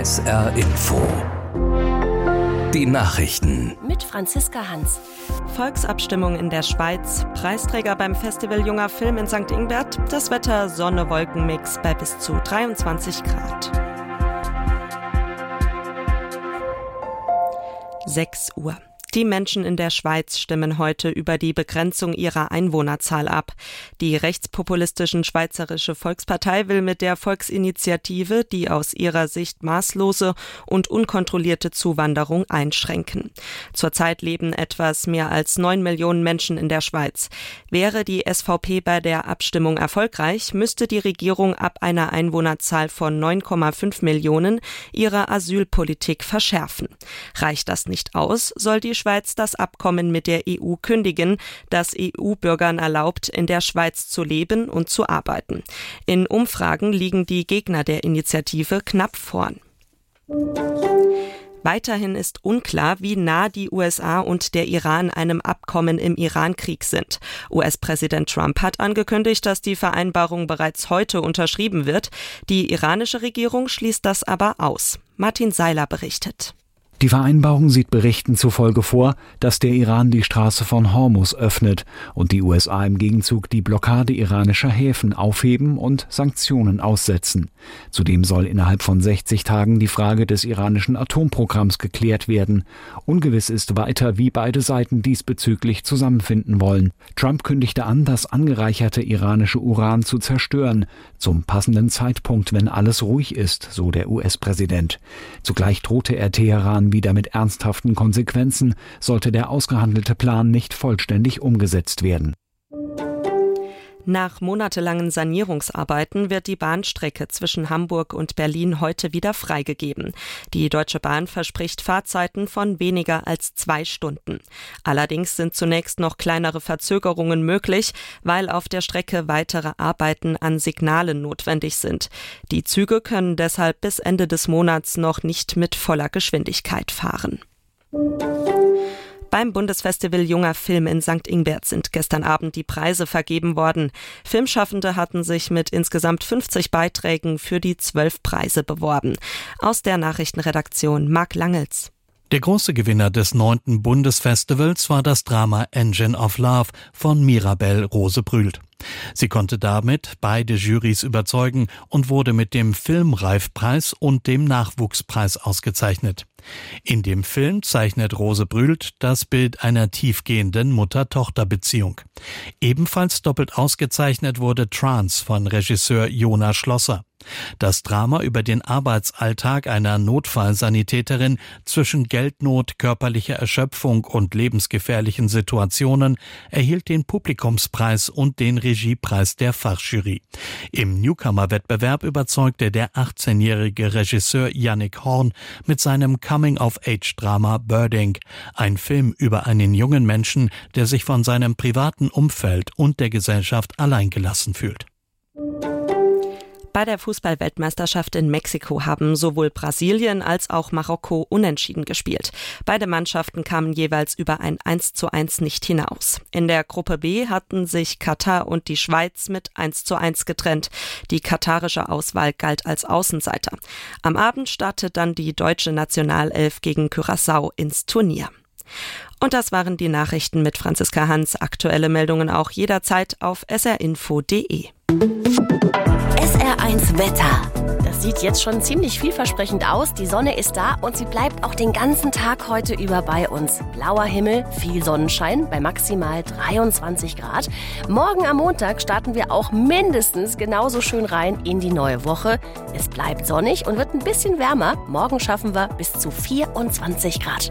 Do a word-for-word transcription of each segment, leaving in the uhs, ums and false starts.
S R Info. Die Nachrichten. Mit Franziska Hans. Volksabstimmung in der Schweiz. Preisträger beim Festival Junger Film in Sankt Ingbert. Das Wetter Sonne-Wolken-Mix bei bis zu dreiundzwanzig Grad. sechs Uhr. Die Menschen in der Schweiz stimmen heute über die Begrenzung ihrer Einwohnerzahl ab. Die rechtspopulistischen Schweizerische Volkspartei will mit der Volksinitiative die aus ihrer Sicht maßlose und unkontrollierte Zuwanderung einschränken. Zurzeit leben etwas mehr als neun Millionen Menschen in der Schweiz. Wäre die S V P bei der Abstimmung erfolgreich, müsste die Regierung ab einer Einwohnerzahl von neun Komma fünf Millionen ihre Asylpolitik verschärfen. Reicht das nicht aus, soll die Schweiz das Abkommen mit der E U kündigen, das E U-Bürgern erlaubt, in der Schweiz zu leben und zu arbeiten. In Umfragen liegen die Gegner der Initiative knapp vorn. Weiterhin ist unklar, wie nah die U S A und der Iran einem Abkommen im Iran-Krieg sind. U S-Präsident Trump hat angekündigt, dass die Vereinbarung bereits heute unterschrieben wird. Die iranische Regierung schließt das aber aus. Martin Seiler berichtet. Die Vereinbarung sieht Berichten zufolge vor, dass der Iran die Straße von Hormuz öffnet und die U S A im Gegenzug die Blockade iranischer Häfen aufheben und Sanktionen aussetzen. Zudem soll innerhalb von sechzig Tagen die Frage des iranischen Atomprogramms geklärt werden. Ungewiss ist weiter, wie beide Seiten diesbezüglich zusammenfinden wollen. Trump kündigte an, das angereicherte iranische Uran zu zerstören, zum passenden Zeitpunkt, wenn alles ruhig ist, so der U S-Präsident. Zugleich drohte er Teheran wieder mit ernsthaften Konsequenzen, sollte der ausgehandelte Plan nicht vollständig umgesetzt werden. Nach monatelangen Sanierungsarbeiten wird die Bahnstrecke zwischen Hamburg und Berlin heute wieder freigegeben. Die Deutsche Bahn verspricht Fahrzeiten von weniger als zwei Stunden. Allerdings sind zunächst noch kleinere Verzögerungen möglich, weil auf der Strecke weitere Arbeiten an Signalen notwendig sind. Die Züge können deshalb bis Ende des Monats noch nicht mit voller Geschwindigkeit fahren. Beim Bundesfestival Junger Film in Sankt Ingbert sind gestern Abend die Preise vergeben worden. Filmschaffende hatten sich mit insgesamt fünfzig Beiträgen für die zwölf Preise beworben. Aus der Nachrichtenredaktion Marc Langels. Der große Gewinner des neunten Bundesfestivals war das Drama Engine of Love von Mirabel Rose-Brühlt. Sie konnte damit beide Jurys überzeugen und wurde mit dem Filmreifpreis und dem Nachwuchspreis ausgezeichnet. In dem Film zeichnet Rose-Brühlt das Bild einer tiefgehenden Mutter-Tochter-Beziehung. Ebenfalls doppelt ausgezeichnet wurde Trance von Regisseur Jona Schlosser. Das Drama über den Arbeitsalltag einer Notfallsanitäterin zwischen Geldnot, körperlicher Erschöpfung und lebensgefährlichen Situationen erhielt den Publikumspreis und den Regiepreis der Fachjury. Im Newcomer-Wettbewerb überzeugte der achtzehnjährige Regisseur Yannick Horn mit seinem Coming-of-Age-Drama Birding, ein Film über einen jungen Menschen, der sich von seinem privaten Umfeld und der Gesellschaft alleingelassen fühlt. Bei der Fußball-Weltmeisterschaft in Mexiko haben sowohl Brasilien als auch Marokko unentschieden gespielt. Beide Mannschaften kamen jeweils über ein eins zu eins nicht hinaus. In der Gruppe B hatten sich Katar und die Schweiz mit eins zu eins getrennt. Die katarische Auswahl galt als Außenseiter. Am Abend startet dann die deutsche Nationalelf gegen Curaçao ins Turnier. Und das waren die Nachrichten mit Franziska Hans. Aktuelle Meldungen auch jederzeit auf s r info punkt d e. S R eins Wetter. Das sieht jetzt schon ziemlich vielversprechend aus. Die Sonne ist da und sie bleibt auch den ganzen Tag heute über bei uns. Blauer Himmel, viel Sonnenschein bei maximal dreiundzwanzig Grad. Morgen am Montag starten wir auch mindestens genauso schön rein in die neue Woche. Es bleibt sonnig und wird ein bisschen wärmer. Morgen schaffen wir bis zu vierundzwanzig Grad.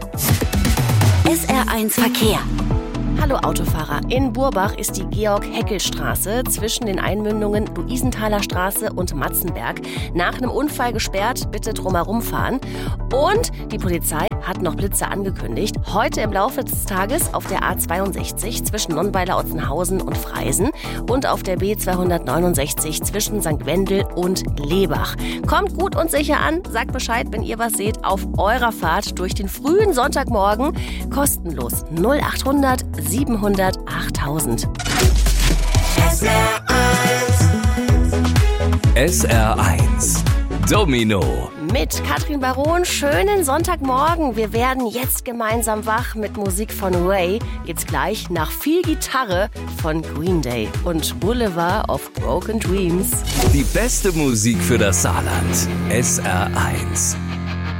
S R eins Verkehr. Hallo Autofahrer, in Burbach ist die Georg-Heckel-Straße zwischen den Einmündungen Luisenthaler Straße und Matzenberg nach einem Unfall gesperrt, bitte drumherum fahren. Und die Polizei hat noch Blitze angekündigt. Heute im Laufe des Tages auf der A zweiundsechzig zwischen Nonnweiler, Otzenhausen und Freisen und auf der B zweihundertneunundsechzig zwischen Sankt Wendel und Lebach. Kommt gut und sicher an, sagt Bescheid, wenn ihr was seht, auf eurer Fahrt durch den frühen Sonntagmorgen. Kostenlos null achthundert siebenhundert achttausend. S R eins. S R eins. Domino. Mit Katrin Baron, schönen Sonntagmorgen. Wir werden jetzt gemeinsam wach mit Musik von Ray. Geht's gleich nach viel Gitarre von Green Day und Boulevard of Broken Dreams. Die beste Musik für das Saarland. S R eins.